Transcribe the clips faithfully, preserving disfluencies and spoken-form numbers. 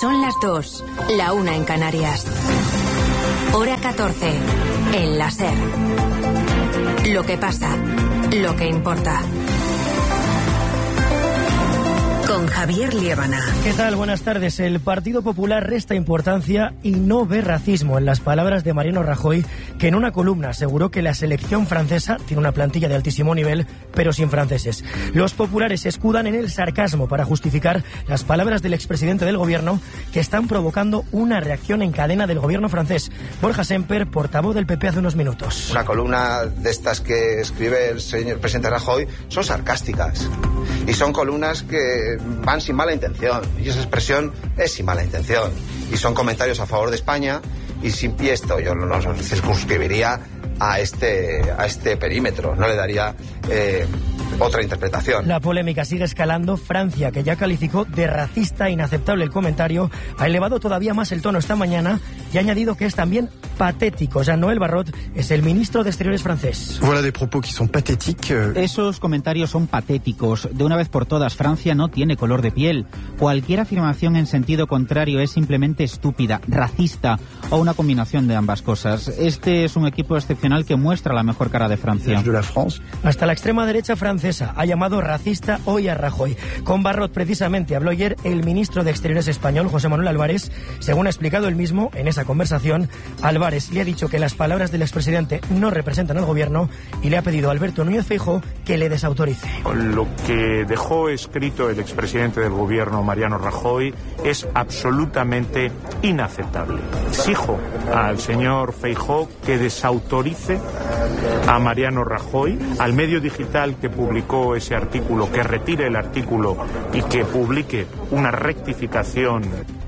Son las dos, la una en Canarias. Hora catorce, en la SER. Lo que pasa, lo que importa. Con Javier Liébana. ¿Qué tal? Buenas tardes. El Partido Popular resta importancia y no ve racismo en las palabras de Mariano Rajoy, que en una columna aseguró que la selección francesa tiene una plantilla de altísimo nivel, pero sin franceses. Los populares se escudan en el sarcasmo para justificar las palabras del expresidente del gobierno, que están provocando una reacción en cadena del gobierno francés. Borja Semper, portavoz del P P hace unos minutos. Una columna de estas que escribe el señor presidente Rajoy son sarcásticas y son columnas que van sin mala intención, y esa expresión es sin mala intención, y son comentarios a favor de España, y, sin, y esto yo no lo circunscribiría a este, a este perímetro, no le daría eh, otra interpretación. La polémica sigue escalando. Francia, que ya calificó de racista e inaceptable el comentario, ha elevado todavía más el tono esta mañana y ha añadido que es también patético. Jean-Noël Barrot es el ministro de Exteriores francés. Voilà des propos qui sont pathétiques. Esos comentarios son patéticos. De una vez por todas, Francia no tiene color de piel. Cualquier afirmación en sentido contrario es simplemente estúpida, racista o una combinación de ambas cosas. Este es un equipo excepcional que muestra la mejor cara de Francia. Hasta la extrema derecha francesa ha llamado racista hoy a Rajoy. Con Barrot precisamente habló ayer el ministro de Exteriores español, José Manuel Álvarez. Según ha explicado él mismo en esa conversación, Álvarez le ha dicho que las palabras del expresidente no representan al gobierno y le ha pedido a Alberto Núñez Feijóo que le desautorice. Lo que dejó escrito el expresidente del gobierno, Mariano Rajoy, es absolutamente inaceptable. Exijo al señor Feijóo que desautorice a Mariano Rajoy, al medio digital que publicó ese artículo, que retire el artículo y que publique una rectificación.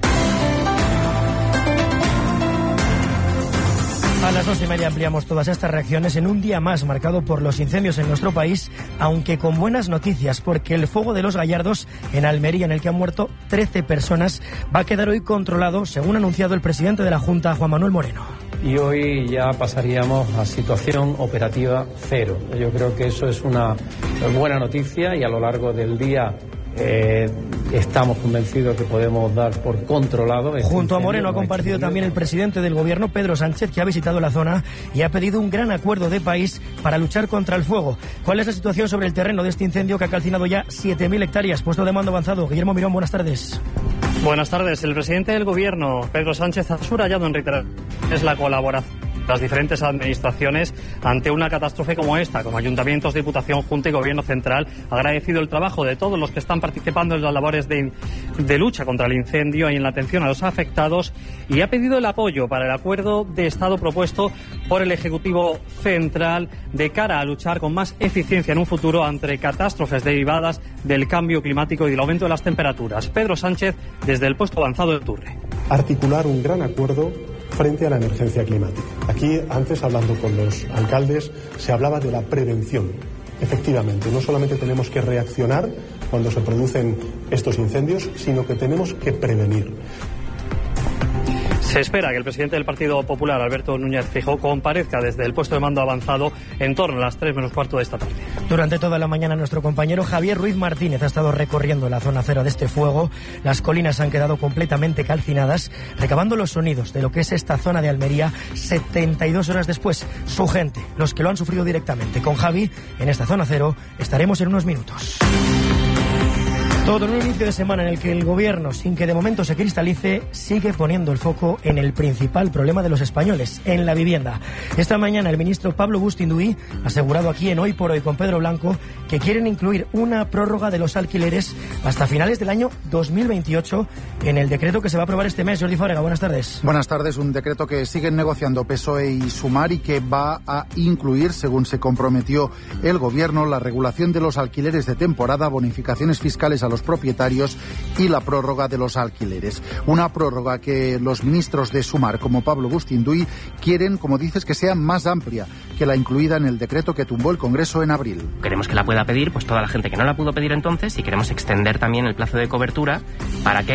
A las dos y media ampliamos todas estas reacciones en un día más marcado por los incendios en nuestro país, aunque con buenas noticias, porque el fuego de los Gallardos en Almería, en el que han muerto trece personas, va a quedar hoy controlado, según ha anunciado el presidente de la Junta, Juan Manuel Moreno. Y hoy ya pasaríamos a situación operativa cero. Yo creo que eso es una buena noticia y a lo largo del día eh, estamos convencidos que podemos dar por controlado. Este Junto a incendio. Moreno ha comparecido también el presidente del gobierno, Pedro Sánchez, que ha visitado la zona y ha pedido un gran acuerdo de país para luchar contra el fuego. ¿Cuál es la situación sobre el terreno de este incendio que ha calcinado ya siete mil hectáreas? Puesto de mando avanzado. Guillermo Mirón, buenas tardes. Buenas tardes. El presidente del gobierno, Pedro Sánchez, ha subrayado en reiteraciones la colaboración de las diferentes administraciones ante una catástrofe como esta, como ayuntamientos, diputación, junta y gobierno central. Ha agradecido el trabajo de todos los que están participando en las labores de, de lucha contra el incendio y en la atención a los afectados, y ha pedido el apoyo para el acuerdo de Estado propuesto por el Ejecutivo Central de cara a luchar con más eficiencia en un futuro ante catástrofes derivadas del cambio climático y del aumento de las temperaturas. Pedro Sánchez, desde el puesto avanzado de Turre. Articular un gran acuerdo frente a la emergencia climática. Aquí, antes, hablando con los alcaldes, se hablaba de la prevención. Efectivamente, no solamente tenemos que reaccionar cuando se producen estos incendios, sino que tenemos que prevenir. Se espera que el presidente del Partido Popular, Alberto Núñez Feijóo, comparezca desde el puesto de mando avanzado en torno a las tres menos cuarto de esta tarde. Durante toda la mañana nuestro compañero Javier Ruiz Martínez ha estado recorriendo la zona cero de este fuego. Las colinas han quedado completamente calcinadas, recabando los sonidos de lo que es esta zona de Almería setenta y dos horas después. Su gente, los que lo han sufrido directamente. Con Javi, en esta zona cero, estaremos en unos minutos. Todo en un inicio de semana en el que el gobierno, sin que de momento se cristalice, sigue poniendo el foco en el principal problema de los españoles, en la vivienda. Esta mañana el ministro Pablo Bustinduy ha asegurado aquí en Hoy por Hoy con Pedro Blanco que quieren incluir una prórroga de los alquileres hasta finales del año dos mil veintiocho en el decreto que se va a aprobar este mes. Jordi Fábrega, buenas tardes. Buenas tardes. Un decreto que siguen negociando P S O E y Sumar y que va a incluir, según se comprometió el gobierno, la regulación de los alquileres de temporada, bonificaciones fiscales a los propietarios y la prórroga de los alquileres. Una prórroga que los ministros de Sumar, como Pablo Bustinduy, quieren, como dices, que sea más amplia que la incluida en el decreto que tumbó el Congreso en abril. Queremos que la pueda pedir pues toda la gente que no la pudo pedir entonces, y queremos extender también el plazo de cobertura para que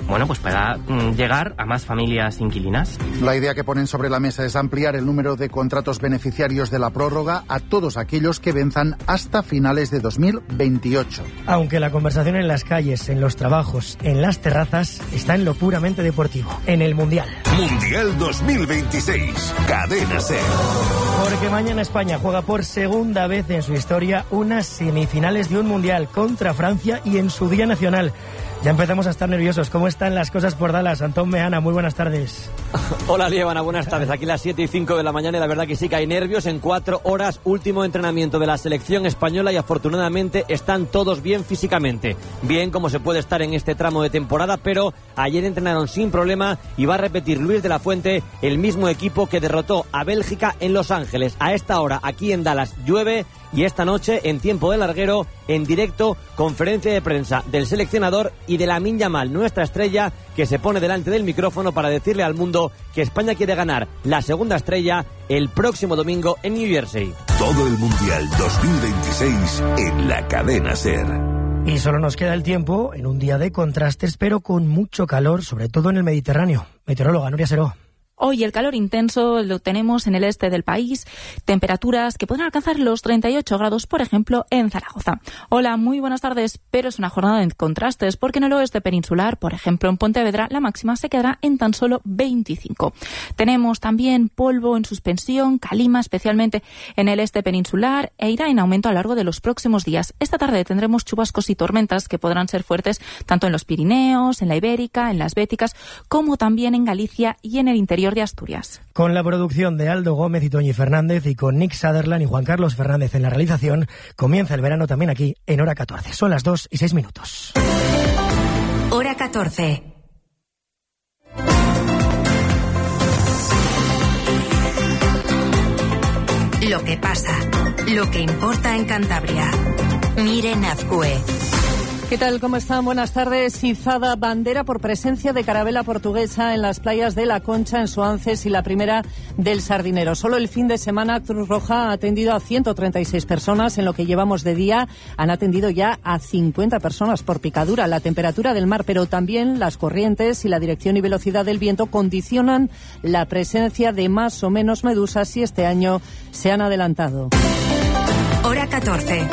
bueno, pues pueda mm, llegar a más familias inquilinas. La idea que ponen sobre la mesa es ampliar el número de contratos beneficiarios de la prórroga a todos aquellos que venzan hasta finales de dos mil veintiocho. Aunque la conversación en las calles, en los trabajos, en las terrazas, está en lo puramente deportivo, en el Mundial. Mundial dos mil veintiséis, Cadena SER. Porque mañana España juega por segunda vez en su historia unas semifinales de un Mundial contra Francia y en su día nacional. Ya empezamos a estar nerviosos. ¿Cómo están las cosas por Dallas? Antón Meana, muy buenas tardes. Hola, Liébana, buenas tardes. Aquí las siete y cinco de la mañana y la verdad que sí que hay nervios. En cuatro horas, último entrenamiento de la selección española y afortunadamente están todos bien físicamente. Bien como se puede estar en este tramo de temporada, pero ayer entrenaron sin problema y va a repetir Luis de la Fuente, el mismo equipo que derrotó a Bélgica en Los Ángeles. A esta hora, aquí en Dallas, llueve. Y esta noche, en tiempo de larguero, en directo, conferencia de prensa del seleccionador y de Lamine Yamal, nuestra estrella, que se pone delante del micrófono para decirle al mundo que España quiere ganar la segunda estrella el próximo domingo en New Jersey. Todo el Mundial dos mil veintiséis en la Cadena SER. Y solo nos queda el tiempo en un día de contrastes, pero con mucho calor, sobre todo en el Mediterráneo. Meteoróloga Nuria Seró. Hoy el calor intenso lo tenemos en el este del país, temperaturas que pueden alcanzar los treinta y ocho grados, por ejemplo, en Zaragoza. Hola, muy buenas tardes, pero es una jornada de contrastes porque en el oeste peninsular, por ejemplo, en Pontevedra, la máxima se quedará en tan solo veinticinco. Tenemos también polvo en suspensión, calima, especialmente en el este peninsular, e irá en aumento a lo largo de los próximos días. Esta tarde tendremos chubascos y tormentas que podrán ser fuertes tanto en los Pirineos, en la Ibérica, en las Béticas, como también en Galicia y en el interior de Asturias. Con la producción de Aldo Gómez y Toñi Fernández y con Nick Sutherland y Juan Carlos Fernández en la realización, comienza el verano también aquí en Hora catorce. Son las dos y seis minutos. Hora catorce. Lo que pasa, lo que importa en Cantabria. Miren Azcue. ¿Qué tal? ¿Cómo están? Buenas tardes. Izada bandera por presencia de carabela portuguesa en las playas de La Concha, en Soances y la primera del Sardinero. Solo el fin de semana Cruz Roja ha atendido a ciento treinta y seis personas. En lo que llevamos de día han atendido ya a cincuenta personas por picadura. La temperatura del mar, pero también las corrientes y la dirección y velocidad del viento condicionan la presencia de más o menos medusas y este año se han adelantado. Hora catorce.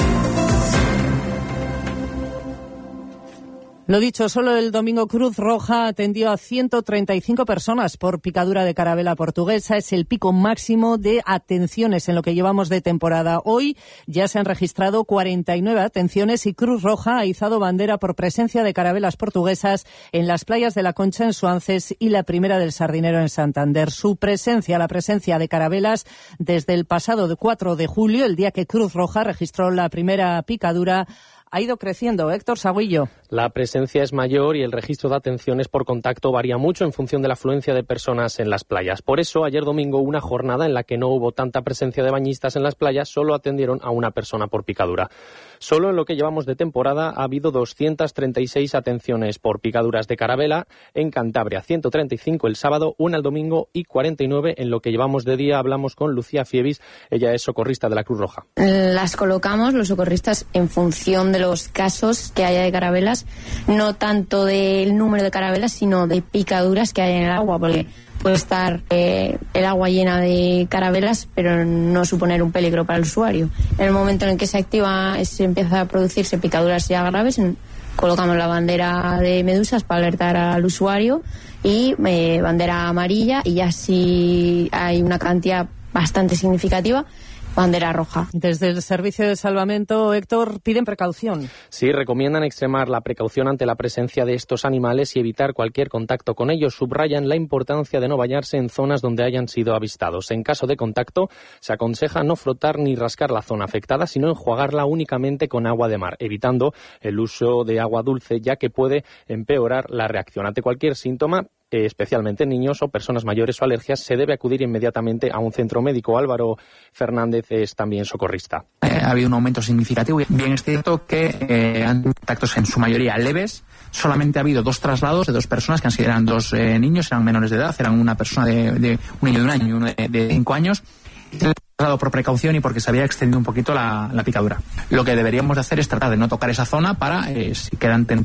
Lo dicho, solo el domingo Cruz Roja atendió a ciento treinta y cinco personas por picadura de carabela portuguesa. Es el pico máximo de atenciones en lo que llevamos de temporada. Hoy ya se han registrado cuarenta y nueve atenciones y Cruz Roja ha izado bandera por presencia de carabelas portuguesas en las playas de La Concha, en Soances, y la primera del Sardinero, en Santander. Su presencia, la presencia de carabelas desde el pasado cuatro de julio, el día que Cruz Roja registró la primera picadura, ha ido creciendo. Héctor Sagüillo. La presencia es mayor y el registro de atenciones por contacto varía mucho en función de la afluencia de personas en las playas. Por eso, ayer domingo, una jornada en la que no hubo tanta presencia de bañistas en las playas, solo atendieron a una persona por picadura. Solo en lo que llevamos de temporada ha habido doscientas treinta y seis atenciones por picaduras de carabela en Cantabria, ciento treinta y cinco el sábado, una el domingo y cuarenta y nueve en lo que llevamos de día. Hablamos con Lucía Fievis, ella es socorrista de la Cruz Roja. Las colocamos los socorristas en función de los casos que haya de carabelas, no tanto del número de carabelas, sino de picaduras que hay en el agua, porque puede estar eh, el agua llena de carabelas, pero no suponer un peligro para el usuario. En el momento en el que se activa, se empieza a producirse picaduras ya graves, colocamos la bandera de medusas para alertar al usuario y eh, bandera amarilla, y ya si hay una cantidad bastante significativa, bandera roja. Desde el Servicio de Salvamento, Héctor, piden precaución. Sí, recomiendan extremar la precaución ante la presencia de estos animales y evitar cualquier contacto con ellos. Subrayan la importancia de no bañarse en zonas donde hayan sido avistados. En caso de contacto, se aconseja no frotar ni rascar la zona afectada, sino enjuagarla únicamente con agua de mar, evitando el uso de agua dulce, ya que puede empeorar la reacción. Ante cualquier síntoma, especialmente en niños o personas mayores o alergias, se debe acudir inmediatamente a un centro médico. Álvaro Fernández es también socorrista. Eh, ha habido un aumento significativo. Bien es cierto que eh, han tenido contactos en su mayoría leves. Solamente ha habido dos traslados de dos personas que han sido, eran dos eh, niños, eran menores de edad, eran una persona de, de un niño de un año y uno de, de cinco años. Traslado por precaución y porque se había extendido un poquito la, la picadura. Lo que deberíamos de hacer es tratar de no tocar esa zona para, eh, si quedan ten-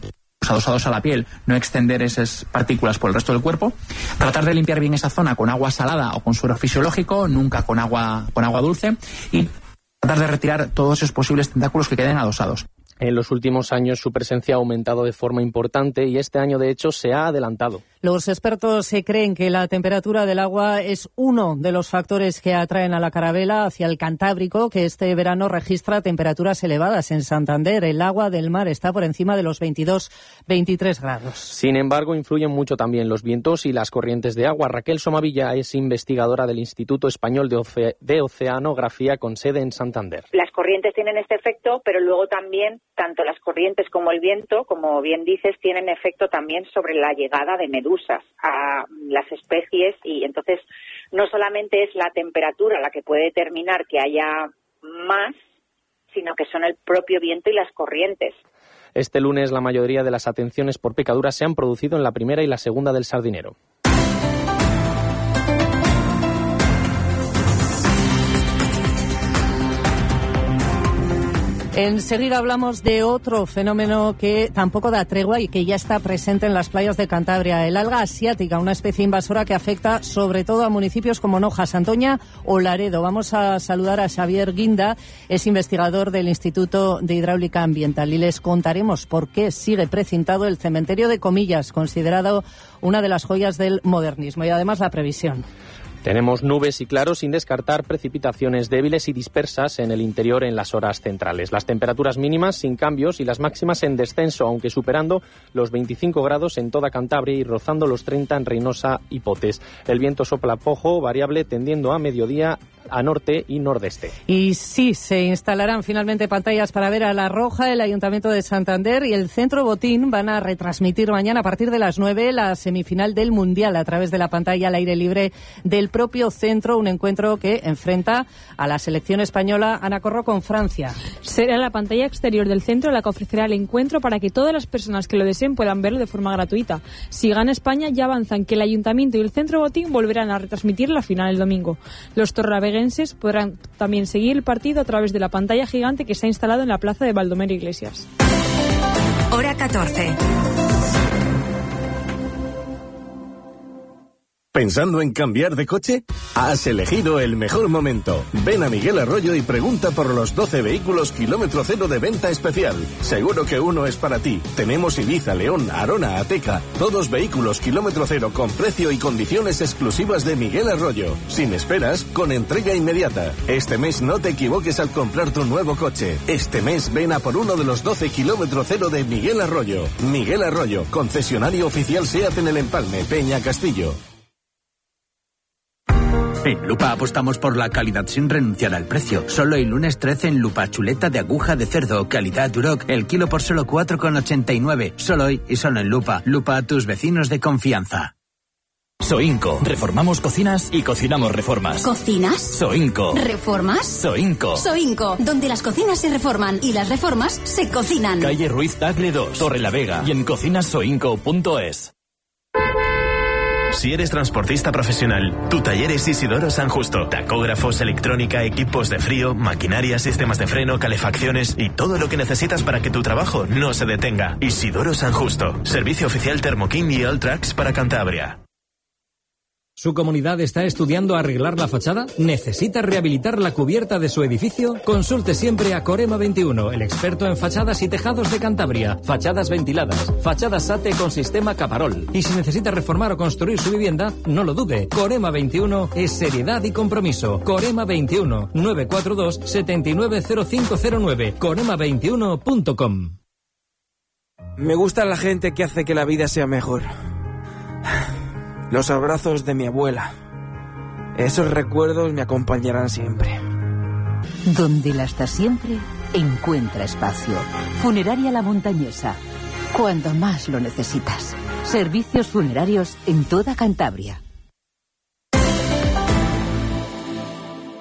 adosados a la piel, no extender esas partículas por el resto del cuerpo, tratar de limpiar bien esa zona con agua salada o con suero fisiológico, nunca con agua, con agua dulce, y tratar de retirar todos esos posibles tentáculos que queden adosados. En los últimos años su presencia ha aumentado de forma importante y este año, de hecho, se ha adelantado. Los expertos se creen que la temperatura del agua es uno de los factores que atraen a la carabela hacia el Cantábrico, que este verano registra temperaturas elevadas en Santander. El agua del mar está por encima de los veintidós veintitrés grados. Sin embargo, influyen mucho también los vientos y las corrientes de agua. Raquel Somavilla es investigadora del Instituto Español de, Oce- de Oceanografía con sede en Santander. Las corrientes tienen este efecto, pero luego también tanto las corrientes como el viento, como bien dices, tienen efecto también sobre la llegada de medusas a las especies, y entonces no solamente es la temperatura la que puede determinar que haya más, sino que son el propio viento y las corrientes. Este lunes la mayoría de las atenciones por picaduras se han producido en la primera y la segunda del Sardinero. Enseguida hablamos de otro fenómeno que tampoco da tregua y que ya está presente en las playas de Cantabria, el alga asiática, una especie invasora que afecta sobre todo a municipios como Noja, Santoña o Laredo. Vamos a saludar a Xavier Guinda, es investigador del Instituto de Hidráulica Ambiental, y les contaremos por qué sigue precintado el cementerio de Comillas, considerado una de las joyas del modernismo, y además la previsión. Tenemos nubes y claros, sin descartar precipitaciones débiles y dispersas en el interior en las horas centrales. Las temperaturas mínimas sin cambios y las máximas en descenso, aunque superando los veinticinco grados en toda Cantabria y rozando los treinta en Reynosa y Potes. El viento sopla poco, variable, tendiendo a mediodía a norte y nordeste. Y sí, se instalarán finalmente pantallas para ver a La Roja, el Ayuntamiento de Santander y el Centro Botín van a retransmitir mañana a partir de las nueve la semifinal del Mundial a través de la pantalla al aire libre del propio centro, un encuentro que enfrenta a la selección española Ana Corro con Francia. Será la pantalla exterior del centro la que ofrecerá el encuentro para que todas las personas que lo deseen puedan verlo de forma gratuita. Si gana España, ya avanzan que el Ayuntamiento y el Centro Botín volverán a retransmitir la final el domingo. Los torraveguenses podrán también seguir el partido a través de la pantalla gigante que se ha instalado en la plaza de Baldomero Iglesias. Hora catorce. ¿Pensando en cambiar de coche? Has elegido el mejor momento. Ven a Miguel Arroyo y pregunta por los doce vehículos kilómetro cero de venta especial. Seguro que uno es para ti. Tenemos Ibiza, León, Arona, Ateca. Todos vehículos kilómetro cero con precio y condiciones exclusivas de Miguel Arroyo. Sin esperas, con entrega inmediata. Este mes no te equivoques al comprar tu nuevo coche. Este mes ven a por uno de los doce kilómetro cero de Miguel Arroyo. Miguel Arroyo, concesionario oficial SEAT en el Empalme, Peña Castillo. En Lupa apostamos por la calidad sin renunciar al precio. Solo el lunes trece en Lupa, chuleta de aguja de cerdo, calidad Duroc, el kilo por solo cuatro con ochenta y nueve. Solo hoy y solo en Lupa. Lupa, tus vecinos de confianza. Soinco. Reformamos cocinas y cocinamos reformas. ¿Cocinas? Soinco. ¿Reformas? Soinco. Soinco, donde las cocinas se reforman y las reformas se cocinan. Calle Ruiz Tagle dos, Torre la Vega y en cocinas soinco punto es. Si eres transportista profesional, tu taller es Isidoro San Justo. Tacógrafos, electrónica, equipos de frío, maquinaria, sistemas de freno, calefacciones y todo lo que necesitas para que tu trabajo no se detenga. Isidoro San Justo. Servicio oficial Thermoking y Alltrax para Cantabria. ¿Su comunidad está estudiando arreglar la fachada? ¿Necesita rehabilitar la cubierta de su edificio? Consulte siempre a Corema veintiuno, el experto en fachadas y tejados de Cantabria. Fachadas ventiladas, fachadas SATE con sistema Caparol. Y si necesita reformar o construir su vivienda, no lo dude. Corema veintiuno es seriedad y compromiso. Corema veintiuno, nueve cuatro dos, siete nueve cero cinco cero nueve. corema veintiuno punto com. Me gusta la gente que hace que la vida sea mejor. Los abrazos de mi abuela. Esos recuerdos me acompañarán siempre. Donde la está siempre, encuentra espacio. Funeraria La Montañesa. Cuando más lo necesitas. Servicios funerarios en toda Cantabria.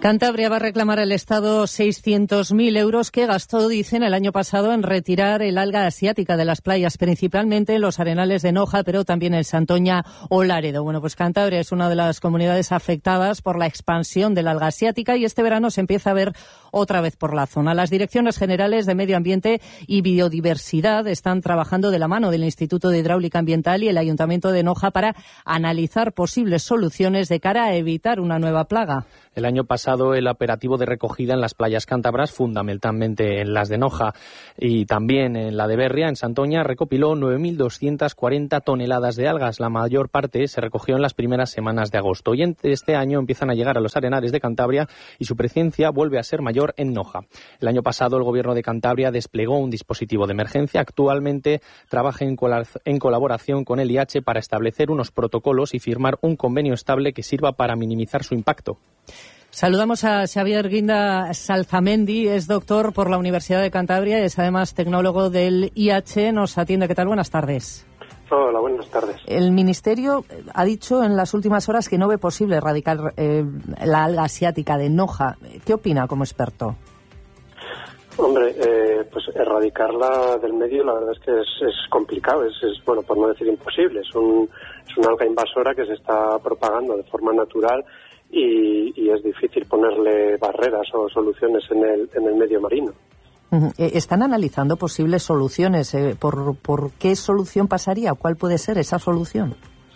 Cantabria va a reclamar al Estado seiscientos mil euros que gastó, dicen, el año pasado en retirar el alga asiática de las playas, principalmente en los arenales de Noja, pero también en Santoña o Laredo. Bueno, pues Cantabria es una de las comunidades afectadas por la expansión del alga asiática y este verano se empieza a ver otra vez por la zona. Las direcciones generales de Medio Ambiente y Biodiversidad están trabajando de la mano del Instituto de Hidráulica Ambiental y el Ayuntamiento de Noja para analizar posibles soluciones de cara a evitar una nueva plaga. El año pasado el operativo de recogida en las playas cántabras, fundamentalmente en las de Noja y también en la de Berria, en Santoña, recopiló nueve mil doscientas cuarenta toneladas de algas. La mayor parte se recogió en las primeras semanas de agosto. Y este año empiezan a llegar a los arenales de Cantabria y su presencia vuelve a ser mayor en Noja. El año pasado el Gobierno de Cantabria desplegó un dispositivo de emergencia. Actualmente trabaja en, col- en colaboración con el I H para establecer unos protocolos y firmar un convenio estable que sirva para minimizar su impacto. Saludamos a Xavier Guinda Salzamendi, es doctor por la Universidad de Cantabria y es además tecnólogo del I H. Nos atiende. ¿Qué tal? Buenas tardes. Hola, buenas tardes. El Ministerio ha dicho en las últimas horas que no ve posible erradicar eh, la alga asiática de Noja. ¿Qué opina como experto? Hombre, eh, pues erradicarla del medio la verdad es que es, es complicado, es, es, bueno, por no decir imposible. Es, un, es una alga invasora que se está propagando de forma natural y, y es difícil ponerle barreras o soluciones en el, en el medio marino. ¿Están analizando posibles soluciones? ¿Por, por qué solución pasaría? ¿Cuál puede ser esa solución?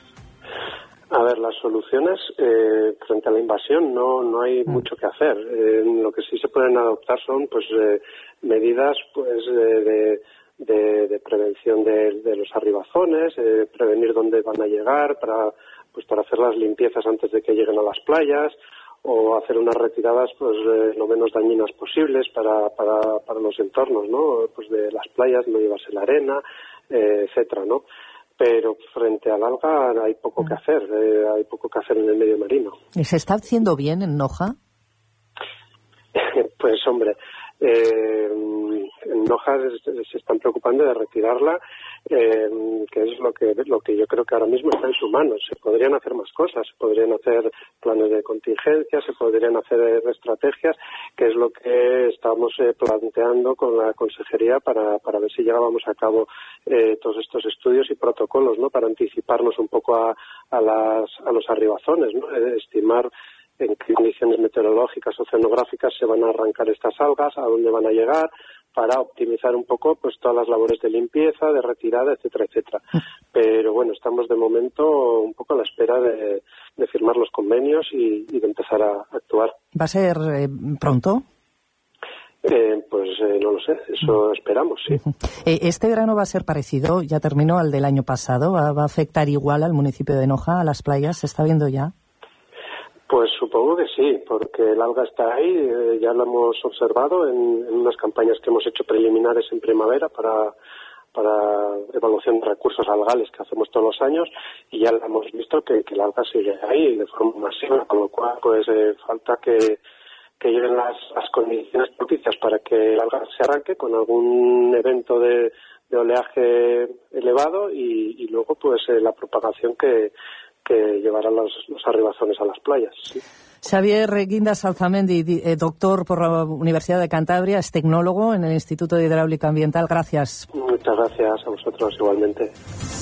A ver, las soluciones eh, frente a la invasión no no hay mm. mucho que hacer. Eh, lo que sí se pueden adoptar son pues eh, medidas pues de, de, de, de prevención de, de los arribazones, eh, prevenir dónde van a llegar para pues para hacer las limpiezas antes de que lleguen a las playas, o hacer unas retiradas pues eh, lo menos dañinas posibles para, para, para los entornos, ¿no? Pues de las playas, no llevarse la arena, eh, etcétera, ¿no? Pero frente al alga hay poco que hacer, eh, hay poco que hacer en el medio marino. ¿Y se está haciendo bien en Noja? Pues hombre, eh, en Noja se están preocupando de retirarla, eh, que es lo que lo que yo creo que ahora mismo está en su mano. Se podrían hacer más cosas, se podrían hacer planes de contingencia, se podrían hacer estrategias, que es lo que estamos eh, planteando con la consejería para, para ver si llevábamos a cabo eh, todos estos estudios y protocolos, ¿no? Para anticiparnos un poco a, a, las, a los arribazones, ¿no? Eh, estimar en qué condiciones meteorológicas, oceanográficas se van a arrancar estas algas, a dónde van a llegar, para optimizar un poco pues todas las labores de limpieza, de retirada, etcétera, etcétera. Pero bueno, estamos de momento un poco a la espera de, de firmar los convenios y, y de empezar a actuar. ¿Va a ser eh, pronto? Eh, pues eh, no lo sé, eso esperamos, sí. Eh, ¿Este verano va a ser parecido? ¿Ya terminó al del año pasado? ¿Va, va a afectar igual al municipio de Noja, a las playas? ¿Se está viendo ya? Pues supongo que sí, porque el alga está ahí, eh, ya lo hemos observado en, en unas campañas que hemos hecho preliminares en primavera para, para evaluación de recursos algales que hacemos todos los años, y ya hemos visto que, que el alga sigue ahí de forma masiva, con lo cual pues eh, falta que, que lleguen las, las condiciones propicias para que el alga se arranque con algún evento de, de oleaje elevado y, y luego pues eh, la propagación que que llevarán los, los arribazones a las playas. Sí. Xavier Guinda Salzamendi, eh, doctor por la Universidad de Cantabria, es tecnólogo en el Instituto de Hidráulica Ambiental. Gracias. Muchas gracias a vosotros igualmente.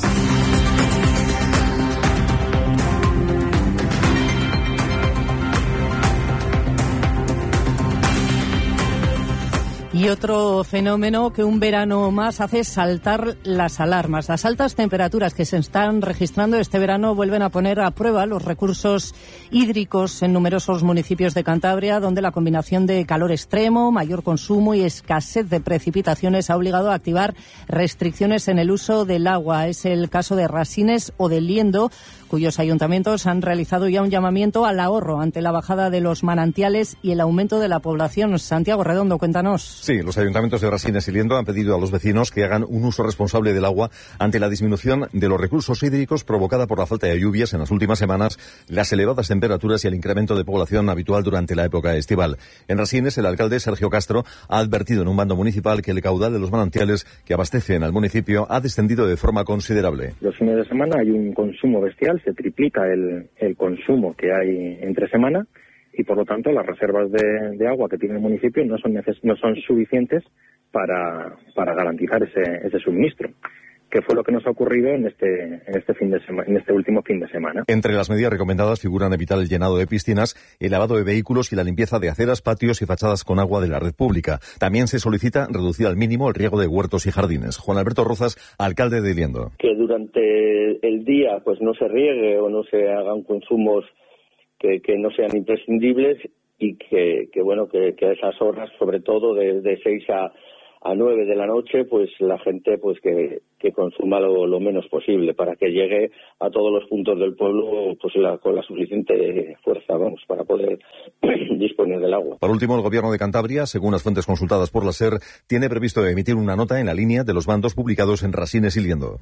Y otro fenómeno que un verano más hace saltar las alarmas. Las altas temperaturas que se están registrando este verano vuelven a poner a prueba los recursos hídricos en numerosos municipios de Cantabria, donde la combinación de calor extremo, mayor consumo y escasez de precipitaciones ha obligado a activar restricciones en el uso del agua. Es el caso de Rasines o de Liendo, cuyos ayuntamientos han realizado ya un llamamiento al ahorro ante la bajada de los manantiales y el aumento de la población. Santiago Redondo, cuéntanos. Sí, los ayuntamientos de Rasines y Liendo han pedido a los vecinos que hagan un uso responsable del agua ante la disminución de los recursos hídricos provocada por la falta de lluvias en las últimas semanas, las elevadas temperaturas y el incremento de población habitual durante la época estival. En Rasines, el alcalde Sergio Castro ha advertido en un bando municipal que el caudal de los manantiales que abastecen al municipio ha descendido de forma considerable. Los fines de semana hay un consumo bestial, se triplica el, el consumo que hay entre semana. y por lo tanto las reservas de, de agua que tiene el municipio no son neces- no son suficientes para, para garantizar ese, ese suministro, que fue lo que nos ha ocurrido en este en este fin de semana, en este último fin de semana. Entre las medidas recomendadas figuran evitar el llenado de piscinas, el lavado de vehículos y la limpieza de aceras, patios y fachadas con agua de la red pública. También se solicita reducir al mínimo el riego de huertos y jardines. Juan Alberto Rozas, alcalde de Liendo. Que durante el día pues no se riegue o no se hagan consumos que, que no sean imprescindibles y que, que bueno que, que a esas horas, sobre todo de, de seis a a nueve de la noche, pues la gente pues que, que consuma lo, lo menos posible para que llegue a todos los puntos del pueblo pues la, con la suficiente fuerza, vamos, para poder disponer del agua. Por último, el Gobierno de Cantabria, según las fuentes consultadas por la SER, tiene previsto emitir una nota en la línea de los bandos publicados en Rasines y Liendo.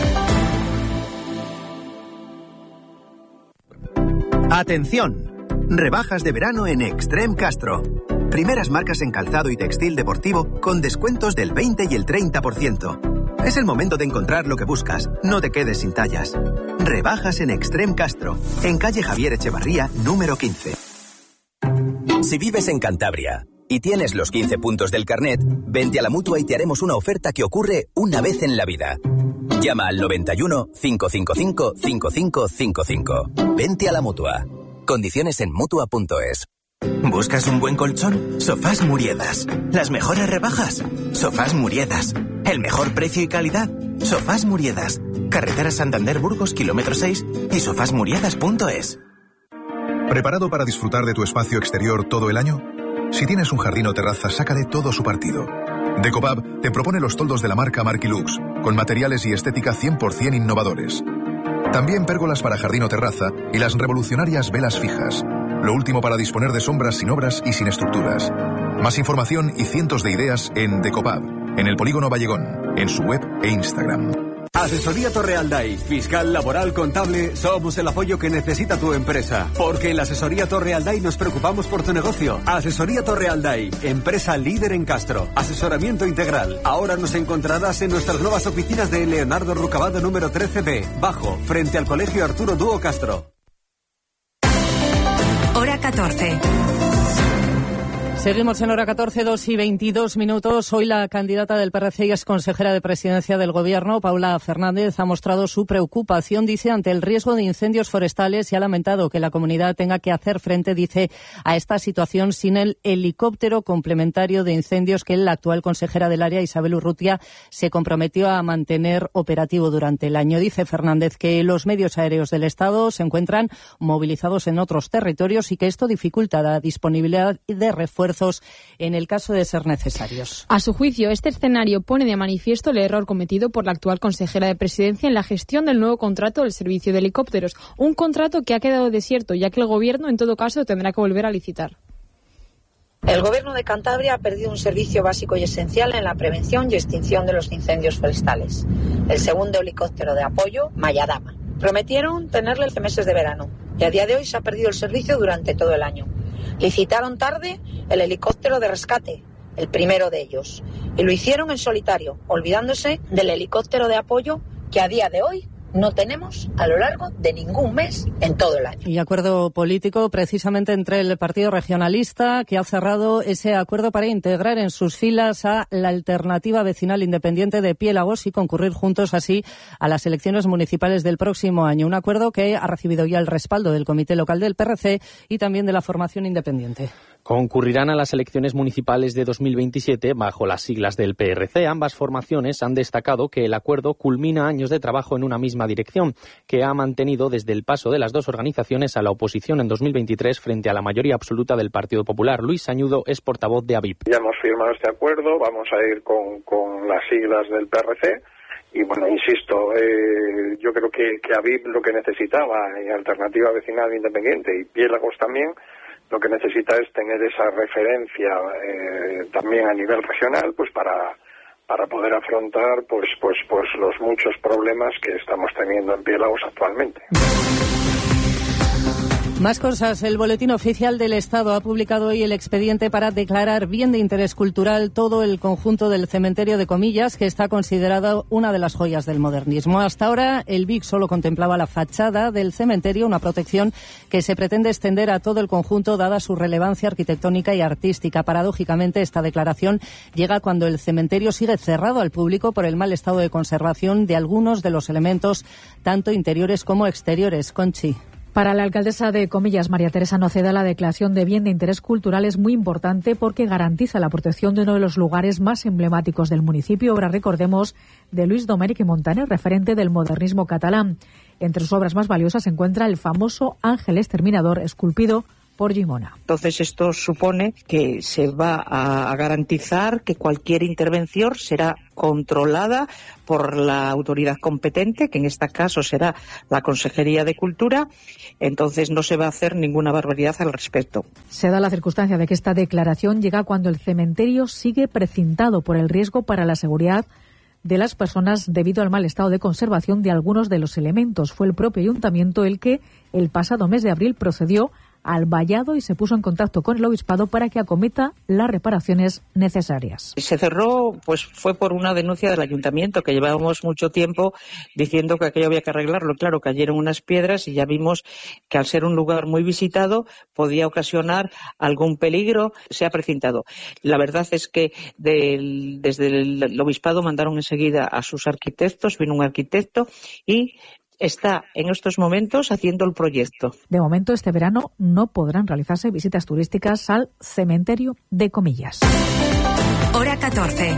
¡Atención! Rebajas de verano en Extreme Castro. Primeras marcas en calzado y textil deportivo con descuentos del veinte y el treinta por ciento. Es el momento de encontrar lo que buscas. No te quedes sin tallas. Rebajas en Extreme Castro, en calle Javier Echevarría, número quince. Si vives en Cantabria y tienes los quince puntos del carnet, vente a la Mutua y te haremos una oferta que ocurre una vez en la vida. Llama al noventa y uno, cinco cinco cinco, cinco cinco cinco cinco. Vente a la Mutua. Condiciones en Mutua punto es. ¿Buscas un buen colchón? Sofás Muriedas. ¿Las mejores rebajas? Sofás Muriedas. ¿El mejor precio y calidad? Sofás Muriedas. Carretera Santander Burgos, kilómetro seis y sofás muriedas punto es. ¿Preparado para disfrutar de tu espacio exterior todo el año? Si tienes un jardín o terraza, sácale todo su partido. Decopab te propone los toldos de la marca Marquilux, con materiales y estética cien por ciento innovadores. También pérgolas para jardín o terraza y las revolucionarias velas fijas. Lo último para disponer de sombras sin obras y sin estructuras. Más información y cientos de ideas en Decopab, en el Polígono Vallegón, en su web e Instagram. Asesoría Torrealday, fiscal, laboral, contable, somos el apoyo que necesita tu empresa. Porque en la Asesoría Torrealday nos preocupamos por tu negocio. Asesoría Torrealday, empresa líder en Castro. Asesoramiento integral. Ahora nos encontrarás en nuestras nuevas oficinas de Leonardo Rucabado número trece B, bajo, frente al Colegio Arturo Dúo Castro. Hora catorce. Seguimos en hora catorce, dos y veintidós minutos. Hoy la candidata del P R C y ex consejera de Presidencia del Gobierno, Paula Fernández, ha mostrado su preocupación, dice, ante el riesgo de incendios forestales y ha lamentado que la comunidad tenga que hacer frente, dice, a esta situación sin el helicóptero complementario de incendios que la actual consejera del área, Isabel Urrutia, se comprometió a mantener operativo durante el año. Dice Fernández que los medios aéreos del Estado se encuentran movilizados en otros territorios y que esto dificulta la disponibilidad de refuerzos en el caso de ser necesarios. A su juicio, este escenario pone de manifiesto el error cometido por la actual consejera de Presidencia en la gestión del nuevo contrato del servicio de helicópteros, un contrato que ha quedado desierto, ya que el Gobierno, en todo caso, tendrá que volver a licitar. El Gobierno de Cantabria ha perdido un servicio básico y esencial en la prevención y extinción de los incendios forestales. El segundo helicóptero de apoyo, Mayadama. Prometieron tenerle hace meses de verano y a día de hoy se ha perdido el servicio durante todo el año. Licitaron tarde el helicóptero de rescate, el primero de ellos, y lo hicieron en solitario, olvidándose del helicóptero de apoyo que a día de hoy no tenemos a lo largo de ningún mes en todo el año. Y acuerdo político precisamente entre el Partido Regionalista, que ha cerrado ese acuerdo para integrar en sus filas a la Alternativa Vecinal Independiente de Piélagos y concurrir juntos así a las elecciones municipales del próximo año. Un acuerdo que ha recibido ya el respaldo del Comité Local del P R C y también de la formación independiente. Concurrirán a las elecciones municipales de dos mil veintisiete bajo las siglas del P R C. Ambas formaciones han destacado que el acuerdo culmina años de trabajo en una misma dirección, que ha mantenido desde el paso de las dos organizaciones a la oposición en dos mil veintitrés frente a la mayoría absoluta del Partido Popular. Luis Sañudo es portavoz de A V I P. Ya hemos firmado este acuerdo, vamos a ir con, con las siglas del P R C. Y bueno, insisto, eh, yo creo que, que A V I P lo que necesitaba, y Alternativa Vecinal Independiente y Piélagos también, lo que necesita es tener esa referencia eh, también a nivel regional, pues para para poder afrontar pues pues pues los muchos problemas que estamos teniendo en Piélagos actualmente. Más cosas. El Boletín Oficial del Estado ha publicado hoy el expediente para declarar bien de interés cultural todo el conjunto del cementerio de Comillas, que está considerado una de las joyas del modernismo. Hasta ahora, el B I C solo contemplaba la fachada del cementerio, una protección que se pretende extender a todo el conjunto, dada su relevancia arquitectónica y artística. Paradójicamente, esta declaración llega cuando el cementerio sigue cerrado al público por el mal estado de conservación de algunos de los elementos, tanto interiores como exteriores. Conchi. Para la alcaldesa de Comillas, María Teresa Noceda, la declaración de bien de interés cultural es muy importante porque garantiza la protección de uno de los lugares más emblemáticos del municipio, obra, recordemos, de Luis Domènech i Montaner, referente del modernismo catalán. Entre sus obras más valiosas se encuentra el famoso Ángel Exterminador, esculpido por Gimona. Entonces esto supone que se va a garantizar que cualquier intervención será controlada por la autoridad competente, que en este caso será la Consejería de Cultura. Entonces no se va a hacer ninguna barbaridad al respecto. Se da la circunstancia de que esta declaración llega cuando el cementerio sigue precintado por el riesgo para la seguridad de las personas debido al mal estado de conservación de algunos de los elementos. Fue el propio ayuntamiento el que el pasado mes de abril procedió al vallado y se puso en contacto con el obispado para que acometa las reparaciones necesarias. Se cerró, pues fue por una denuncia del ayuntamiento, que llevábamos mucho tiempo diciendo que aquello había que arreglarlo. Claro, cayeron unas piedras y ya vimos que al ser un lugar muy visitado podía ocasionar algún peligro. Se ha precintado. La verdad es que del, desde el, el obispado mandaron enseguida a sus arquitectos, vino un arquitecto y está en estos momentos haciendo el proyecto. De momento, este verano no podrán realizarse visitas turísticas al cementerio de Comillas. Hora catorce.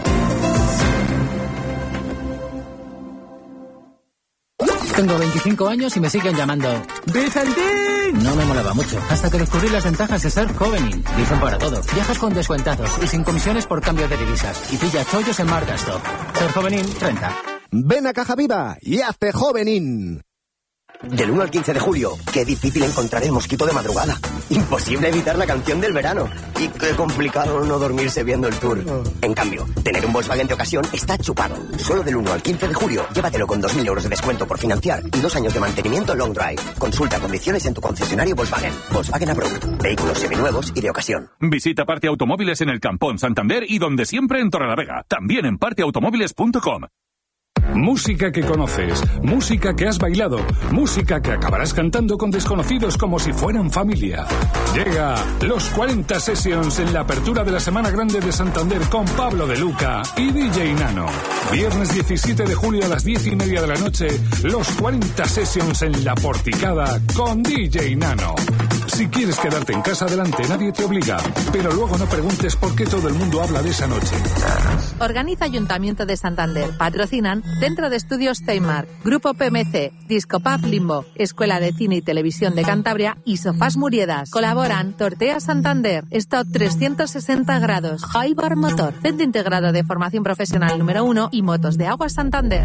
Tengo veinticinco años y me siguen llamando ¡Vicentín! No me molaba mucho, hasta que descubrí las ventajas de ser Jovenin. Dicen para todo. Viajas con descuentados y sin comisiones por cambio de divisas. Y pilla chollos en Marcastop. Ser Jovenin, renta. Ven a Caja Viva y hazte Jovenin. Del uno al quince de julio, qué difícil encontrar el mosquito de madrugada. Imposible evitar la canción del verano. Y qué complicado no dormirse viendo el tour. En cambio, tener un Volkswagen de ocasión está chupado. Solo del uno al quince de julio, llévatelo con dos mil euros de descuento por financiar y dos años de mantenimiento long drive. Consulta condiciones en tu concesionario Volkswagen. Volkswagen Approved. Vehículos seminuevos y de ocasión. Visita Parte Automóviles en el Campón, Santander y donde siempre en Torrelavega. También en parte automóviles punto com. Música que conoces, música que has bailado, música que acabarás cantando con desconocidos como si fueran familia. Llega Los cuarenta Sessions en la apertura de la Semana Grande de Santander con Pablo de Luca y D J Nano. Viernes diecisiete de julio a las diez y media de la noche, Los cuarenta Sessions en La Porticada con D J Nano. Si quieres quedarte en casa, adelante, nadie te obliga. Pero luego no preguntes por qué todo el mundo habla de esa noche. Organiza Ayuntamiento de Santander. Patrocinan Centro de Estudios Steinmark, Grupo P M C, Discopub Limbo, Escuela de Cine y Televisión de Cantabria y Sofás Muriedas. Colaboran Tortea Santander, Stock trescientos sesenta grados, Hybar Motor, Centro Integrado de Formación Profesional número uno y Motos de Agua Santander.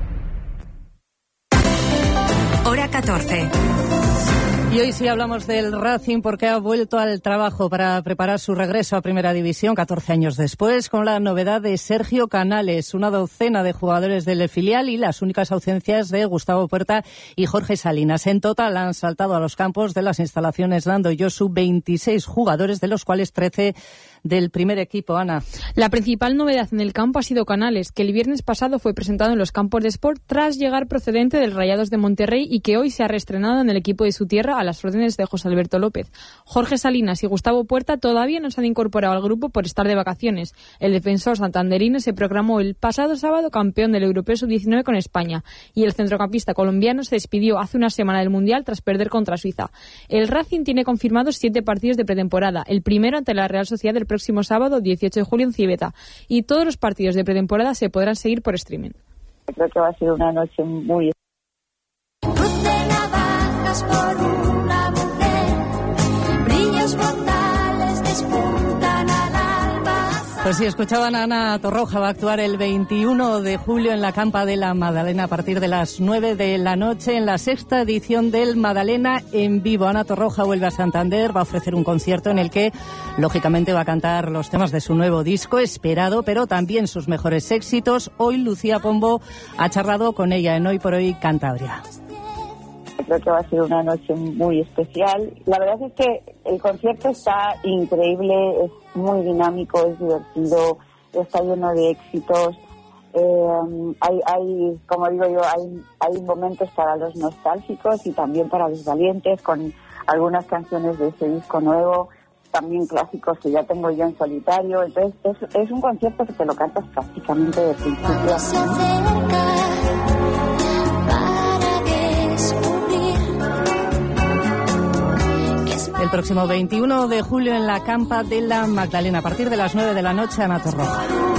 Hora catorce. Y hoy sí hablamos del Racing porque ha vuelto al trabajo para preparar su regreso a Primera División catorce años después, con la novedad de Sergio Canales, una docena de jugadores del filial y las únicas ausencias de Gustavo Puerta y Jorge Salinas. En total han saltado a los campos de las instalaciones Lando y Josu veintiséis jugadores, de los cuales trece del primer equipo. Ana. La principal novedad en el campo ha sido Canales, que el viernes pasado fue presentado en los campos de Sport tras llegar procedente del Rayados de Monterrey y que hoy se ha reestrenado en el equipo de su tierra a las órdenes de José Alberto López. Jorge Salinas y Gustavo Puerta todavía no se han incorporado al grupo por estar de vacaciones. El defensor santanderino se proclamó el pasado sábado campeón del Europeo sub diecinueve con España y el centrocampista colombiano se despidió hace una semana del Mundial tras perder contra Suiza. El Racing tiene confirmados siete partidos de pretemporada, el primero ante la Real Sociedad del próximo sábado dieciocho de julio en Civeta, y todos los partidos de pretemporada se podrán seguir por streaming. Creo que va a ser una noche muy... Por una mujer, brillos mortales despuntan al alba. Pues sí, escuchaban a Ana Torroja, va a actuar el veintiuno de julio en la Campa de la Madalena a partir de las nueve de la noche en la sexta edición del Madalena en vivo. Ana Torroja vuelve a Santander, va a ofrecer un concierto en el que lógicamente va a cantar los temas de su nuevo disco, esperado, pero también sus mejores éxitos. Hoy Lucía Pombo ha charlado con ella en Hoy por Hoy Cantabria. creo que va a ser una noche muy especial. La verdad es que el concierto está increíble, es muy dinámico, es divertido, está lleno de éxitos. Eh, hay, hay, como digo yo, hay, hay momentos para los nostálgicos y también para los valientes, con algunas canciones de ese disco nuevo, también clásicos que ya tengo yo en solitario. Entonces es, es un concierto que te lo cantas prácticamente de principio a fin. El próximo veintiuno de julio en la Campa de la Magdalena, a partir de las nueve de la noche, Ana Torroja.